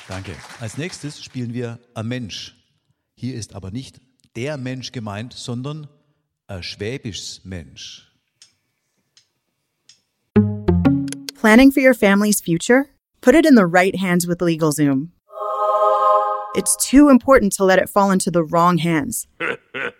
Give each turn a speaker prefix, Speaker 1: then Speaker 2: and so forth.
Speaker 1: Danke. Als nächstes spielen wir ein Mensch. Hier ist aber nicht der Mensch gemeint, sondern ein schwäbisches Mensch.
Speaker 2: Planning for your family's future? Put it in the right hands with LegalZoom. It's too important to let it fall into the wrong hands.